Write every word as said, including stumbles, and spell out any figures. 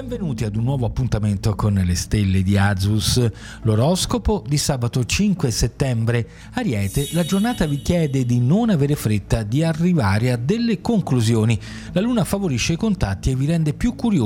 Benvenuti ad un nuovo appuntamento con le stelle di Azus. L'oroscopo di sabato cinque settembre. Ariete, la giornata vi chiede di non avere fretta di arrivare a delle conclusioni. La luna favorisce i contatti e vi rende più curiosi